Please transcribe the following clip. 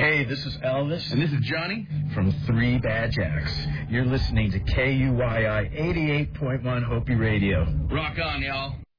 Hey, this is Elvis. And this is Johnny. From Three Bad Jacks. You're listening to KUYI 88.1 Hopi Radio. Rock on, y'all.